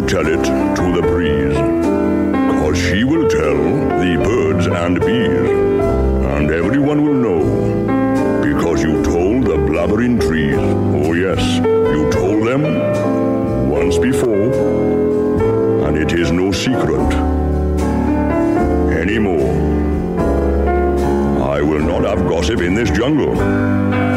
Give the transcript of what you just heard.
tell it to the breeze, 'cause she will tell the birds and bees, and everyone will know, because you told the blabbering trees. Oh yes, you told them once before, and it is no secret anymore. I will not have gossip in this jungle.